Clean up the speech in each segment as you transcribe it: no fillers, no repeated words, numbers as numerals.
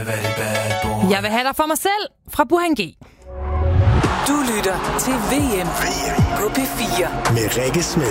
Jeg vil have dig for mig selv fra Burhan G. Du lytter til VM på P4 med Rikke Smed.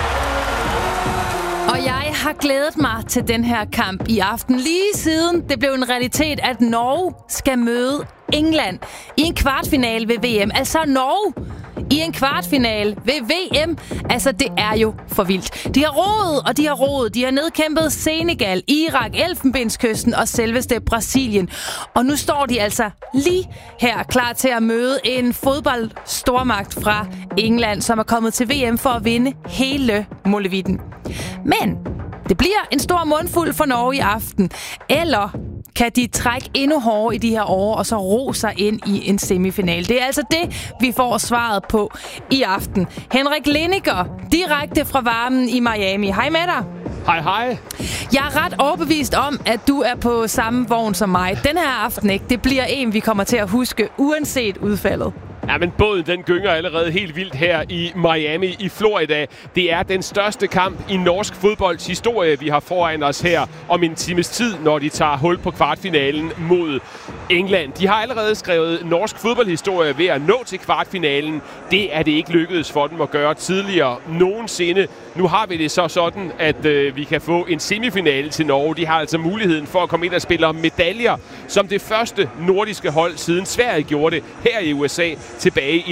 Og jeg har glædet mig til den her kamp i aften, lige siden det blev en realitet, at Norge skal møde England i en kvartfinale ved VM. Altså Norge i en kvartfinale ved VM. Altså, det er jo for vildt. De har roet, og de har roet. De har nedkæmpet Senegal, Irak, Elfenbenskysten og selveste Brasilien. Og nu står de altså lige her klar til at møde en fodboldstormagt fra England, som er kommet til VM for at vinde hele molevitten. Men det bliver en stor mundfuld for Norge i aften. Eller kan de trække endnu hårdere i de her år, og så ro sig ind i en semifinale? Det er altså det, vi får svaret på i aften. Henrik Lineker, direkte fra varmen i Miami. Hej med dig. Hej, hej. Jeg er ret overbevist om, at du er på samme vogn som mig. Den her aften, ikke? Det bliver en, vi kommer til at huske, uanset udfaldet. Ja, men båden den gynger allerede helt vildt her i Miami i Florida. Det er den største kamp i norsk fodbolds historie, vi har foran os her om en times tid, når de tager hul på kvartfinalen mod England. De har allerede skrevet norsk fodboldhistorie ved at nå til kvartfinalen. Det er det ikke lykkedes for dem at gøre tidligere nogensinde. Nu har vi det så sådan, at vi kan få en semifinale til Norge. De har altså muligheden for at komme ind og spille om medaljer som det første nordiske hold, siden Sverige gjorde det her i USA tilbage i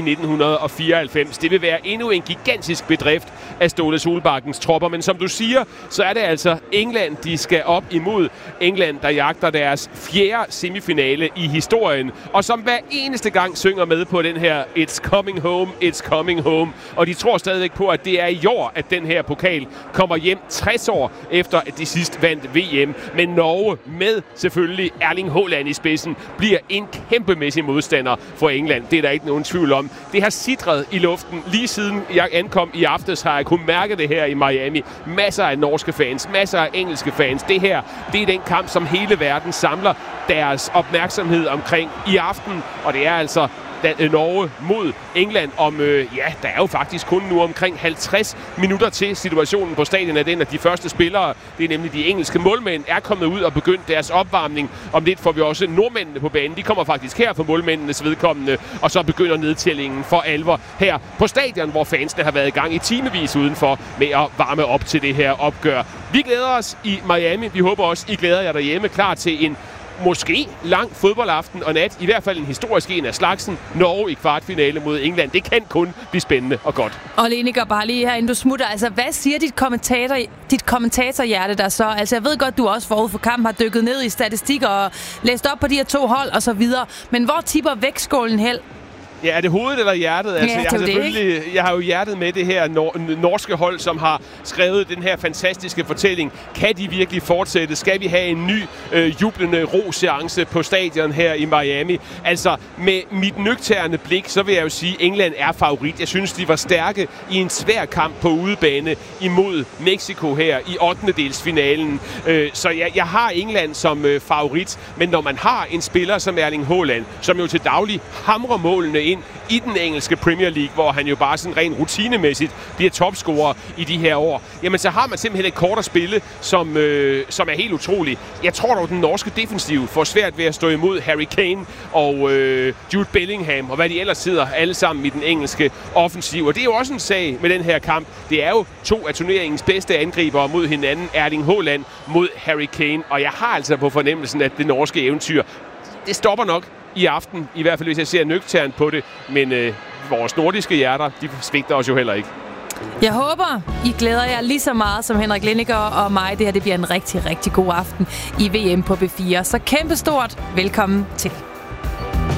1994. Det vil være endnu en gigantisk bedrift af Ståle Solbakkens tropper. Men som du siger, så er det altså England, de skal op imod. England, der jagter deres 4. semifinale i historien. Og som hver eneste gang synger med på den her It's coming home, it's coming home. Og de tror stadigvæk på, at det er i år, at den her pokal kommer hjem 60 år efter, at de sidst vandt VM. Men Norge med selvfølgelig Erling Haaland i spidsen bliver en kæmpemæssig modstander for England. Det er der ikke nogen tvivl om. Det har sitret i luften lige siden jeg ankom i aftes, har jeg kunnet mærke det her i Miami. Masser af norske fans, masser af engelske fans. Det her, det er den kamp, som hele verden samler deres opmærksomhed omkring i aften. Og det er altså Norge mod England om, der er jo faktisk kun nu omkring 50 minutter til. Situationen på stadion er den, at de første spillere, det er nemlig de engelske målmænd, er kommet ud og begyndt deres opvarmning. Om lidt får vi også nordmændene på banen. De kommer faktisk her for målmændenes vedkommende, og så begynder nedtællingen for alvor her på stadion, hvor fansene har været i gang i timevis udenfor med at varme op til det her opgør. Vi glæder os i Miami. Vi håber også, I glæder jer derhjemme, klar til en måske lang fodboldaften og nat, i hvert fald en historisk en af slagsen. Norge i kvartfinale mod England. Det kan kun blive spændende og godt. Og Lineker, bare lige her, inden du smutter. Altså, hvad siger dit kommentatorhjerte der så? Altså, jeg ved godt, du også forud for kampen har dykket ned i statistikker og læst op på de her 2 hold og så videre. Men hvor tipper vægtskålen hen? Ja, er det hovedet eller hjertet? Altså, ja, jeg har jo hjertet med det her norske hold, som har skrevet den her fantastiske fortælling. Kan de virkelig fortsætte? Skal vi have en ny jublende ro-seance på stadion her i Miami? Altså, med mit nøgterne blik, så vil jeg jo sige, at England er favorit. Jeg synes, de var stærke i en svær kamp på udebane imod Mexico her i 8-delsfinalen. Så jeg har England som favorit. Men når man har en spiller som Erling Haaland, som jo til daglig hamrer målene ind i den engelske Premier League, hvor han jo bare sådan rent rutinemæssigt bliver topscorer i de her år, jamen så har man simpelthen et kort at spille, som er helt utroligt. Jeg tror dog, den norske defensiv får svært ved at stå imod Harry Kane og Jude Bellingham, og hvad de ellers sidder alle sammen i den engelske offensiv. Og det er jo også en sag med den her kamp. Det er jo 2 af turneringens bedste angribere mod hinanden, Erling Haaland mod Harry Kane. Og jeg har altså på fornemmelsen, at det norske eventyr, det stopper nok i aften, i hvert fald hvis jeg ser nøgternt på det, men vores nordiske hjerter, de svigter os jo heller ikke. Jeg håber, I glæder jer lige så meget som Henrik Lineker og mig. Det her, det bliver en rigtig, rigtig god aften i VM på B4. Så kæmpestort velkommen til.